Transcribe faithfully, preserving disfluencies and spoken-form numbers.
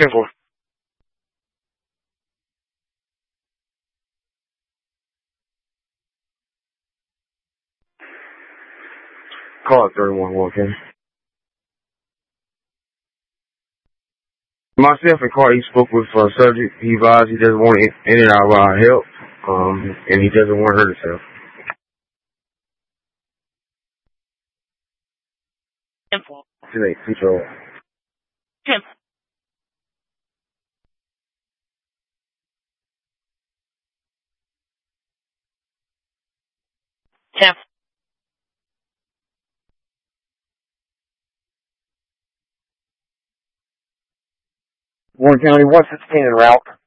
Temple. Call it thirty-one walk-in. Myself and Carl, he spoke with uh, subject. He advised he doesn't want any of our help, um, and he doesn't want to hurt himself. Temple. Today, control. Temple. Temple. Warren County, one sixteen en route.